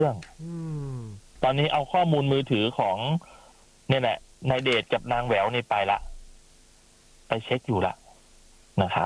รื่องตอนนี้เอาข้อมูลมือถือของเนี่ยแหละนายเดชกับนางแหววนี่ไปละไปเช็คอยู่ละนะครับ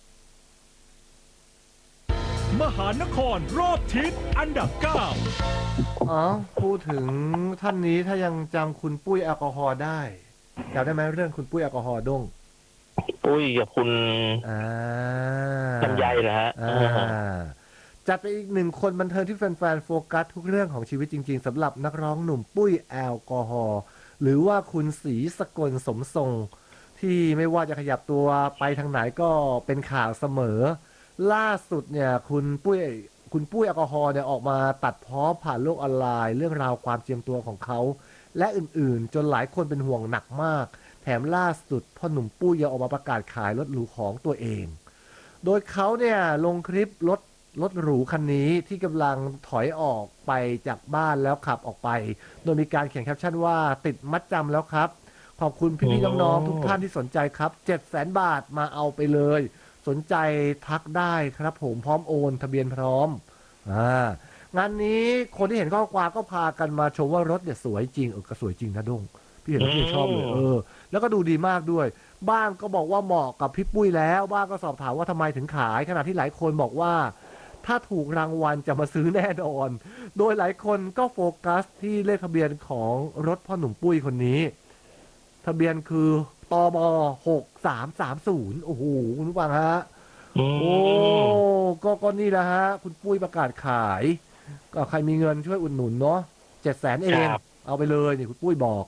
มหานครรอบทิศอันดับ 9 พูดถึงท่านนี้ถ้ายังจำคุณปุ้ยแอลกอฮอล์ได้จำได้ไหมเรื่องคุณปุ้ยแอลกอฮอล์ด้งปุ้ยกับคุณลำไยนะฮะจัดไปอีกหนึ่งคนบันเทิงที่แฟนๆโฟกัสทุกเรื่องของชีวิตจริงๆสำหรับนักร้องหนุ่มปุ้ยแอลกอฮอล์หรือว่าคุณศรีสกลสมทรงที่ไม่ว่าจะขยับตัวไปทางไหนก็เป็นข่าวเสมอล่าสุดเนี่ยคุณปุ้ยแอลกอฮอล์เนี่ยออกมาตัดพ้อผ่านโลกออนไลน์เรื่องราวความเจียมตัวของเขาและอื่นๆจนหลายคนเป็นห่วงหนักมากแถมล่าสุดพ่อหนุ่มปุ้ยยังออกมาประกาศขายรถหรูของตัวเองโดยเขาเนี่ยลงคลิปรถหรูคันนี้ที่กำลังถอยออกไปจากบ้านแล้วขับออกไปโดยมีการเขียนแคปชั่นว่าติดมัดจำแล้วครับขอบคุณพี่ๆน้องๆทุกท่านที่สนใจครับ700,000 บาทมาเอาไปเลยสนใจทักได้ครับผมพร้อมโอนทะเบียนพร้อมงานนี้คนที่เห็นข้อความก็พากันมาชมว่ารถเนี่ยสวยจริงก็สวยจริงนะดงพี่เห็นแล้วพี่ชอบเลยแล้วก็ดูดีมากด้วยบ้างก็บอกว่าเหมาะกับพี่ปุ้ยแล้วบ้างก็สอบถามว่าทำไมถึงขายขณะที่หลายคนบอกว่าถ้าถูกรางวัลจะมาซื้อแน่นอนโดยหลายคนก็โฟกัสที่เลขทะเบียนของรถพ่อหนุ่มปุ้ยคนนี้ทะเบียนคือตบ6330โอ้โหคุณผู้ฟังฮะโอ้ก็นี่แหละฮะคุณปุ้ยประกาศขายก็ใครมีเงินช่วยอุดหนุนเนาะ700,000เองเอาไปเลยนี่คุณปุ้ยบอก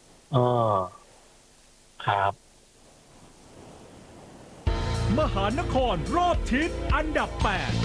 ครับมหานครรอบทิศอันดับ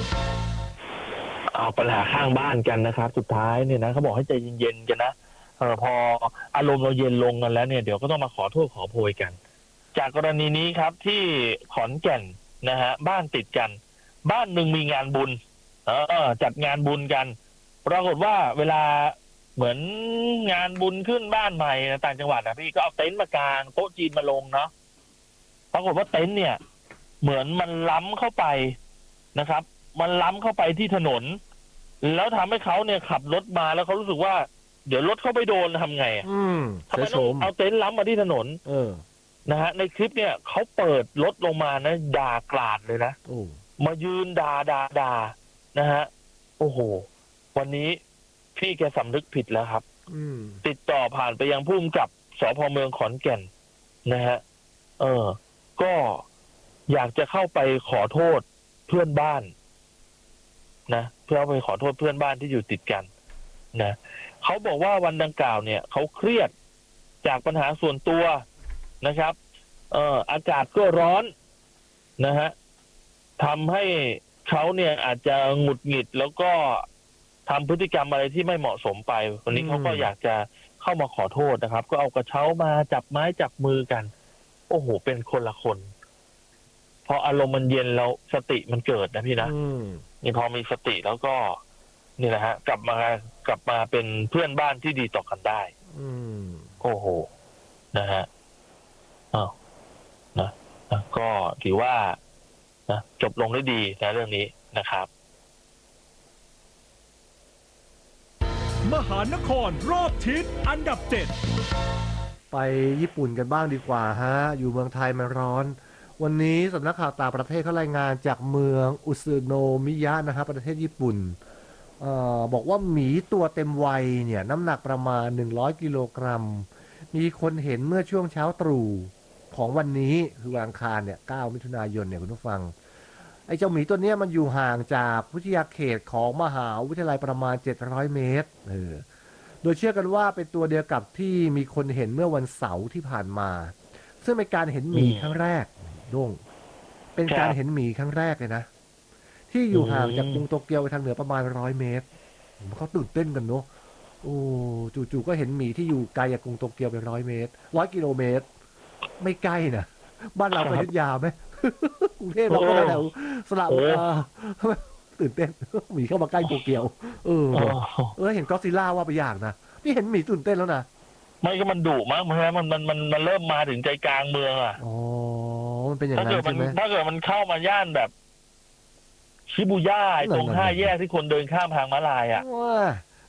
8เอาปัญหาข้างบ้านกันนะครับสุดท้ายเนี่ยนะเขาบอกให้ใจเย็นๆกันนะพออารมณ์เราเย็นลงกันแล้วเนี่ยเดี๋ยวก็ต้องมาขอโทษขอโพยกันจากกรณีนี้ครับที่ขอนแก่นนะฮะบ้านติดกันบ้านหนึ่งมีงานบุญจัดงานบุญกันปรากฏว่าเวลาเหมือนงานบุญขึ้นบ้านใหม่ต่างจังหวัดนะพี่ก็เอาเต็นท์มากางโต๊ะจีนมาลงเนาะปรากฏว่าเต็นท์เนี่ยเหมือนมันล้ำเข้าไปนะครับมันล้ำเข้าไปที่ถนนแล้วทำให้เขาเนี่ยขับรถมาแล้วเขารู้สึกว่าเดี๋ยวรถเข้าไปโดนทำไงทำไมต้องเอาเต็นท์ล้ำมาที่ถนนนะฮะในคลิปเนี่ยเขาเปิดรถลงมานะด่ากราดเลยนะมายืนด่านะฮะโอ้โหวันนี้พี่แกสำนึกผิดแล้วครับติดต่อผ่านไปยังผู้กำกับสภ.เมืองขอนแก่นนะฮะก็อยากจะเข้าไปขอโทษเพื่อนบ้านนะเพื่อไปขอโทษเพื่อนบ้านที่อยู่ติดกันนะเขาบอกว่าวันดังกล่าวเนี่ยเขาเครียดจากปัญหาส่วนตัวนะครับอากาศก็ร้อนนะฮะทำให้เขาเนี่ยอาจจะหงุดหงิดแล้วก็ทำพฤติกรรมอะไรที่ไม่เหมาะสมไปวันนี้เขาก็อยากจะเข้ามาขอโทษนะครับก็เอากระเช้ามาจับไม้จับมือกันโอ้โหเป็นคนละคนพออารมณ์มันเย็นแล้วสติมันเกิดนะพี่นะนี่พอมีสติแล้วก็นี่แหละฮะกลับมาเป็นเพื่อนบ้านที่ดีต่อกันได้โอ้โหนะฮะนะก็ถือว่านะจบลงได้ดีนะเรื่องนี้นะครับมหานครรอบทิศอันดับ 7 ไปญี่ปุ่นกันบ้างดีกว่าฮะอยู่เมืองไทยมันร้อนวันนี้สำนักข่าวต่างประเทศเขารายงานจากเมืองอุซึโนมิยะนะครับประเทศญี่ปุ่นบอกว่าหมีตัวเต็มวัยเนี่ยน้ำหนักประมาณ100 กิโลกรัมมีคนเห็นเมื่อช่วงเช้าตรู่ของวันนี้คือวันอังคารเนี่ย9 มิถุนายนเนี่ยคุณผู้ฟังไอ้เจ้าหมีตัวนี้มันอยู่ห่างจากวิทยาเขตของมหาวิทยาลัยประมาณ700 เมตรโดยเชื่อกันว่าเป็นตัวเดียวกับที่มีคนเห็นเมื่อวันเสาร์ที่ผ่านมาซึ่งเป็นการเห็นหมีครั้งแรกด้งเป็นการเห็นหมีครั้งแรกเลยนะที่อยู่ห่างจากกรุงโตเกียวไปทางเหนือประมาณ100 เมตรเขาตื่นเต้นกันเนาะโอ้จู่ๆก็เห็นหมีที่อยู่ไกลจากกรุงโตเกียวไป100 เมตร100 กิโลเมตรไม่ใกล้นะบ้านเราไปอยุธยาไหมกรุงเทพเราก็แถวสระบุรีตื่นเต้นหมีเข้ามาใกล้โตเกียวเห็นก็อดซิลล่าว่าไปอย่างนะนี่เห็นหมีตื่นเต้นแล้วนะไม่ก็มันดุมากมันเริ่มมาถึงใจกลางเมืองอ่ะมันเป็นอย่างนั้นใช่ไหมถ้าเกิดมันเข้ามาย่านแบบชิบูย่าตรง5 แยกที่คนเดินข้ามทางม้าลายอ่ะ